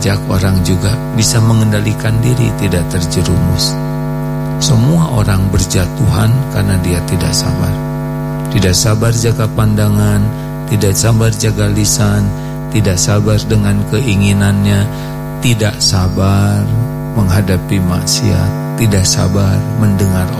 mengajak orang juga bisa mengendalikan diri tidak terjerumus. Semua orang berjatuhan karena dia tidak sabar. Tidak sabar jaga pandangan, tidak sabar jaga lisan, tidak sabar dengan keinginannya, tidak sabar menghadapi maksiat, tidak sabar mendengar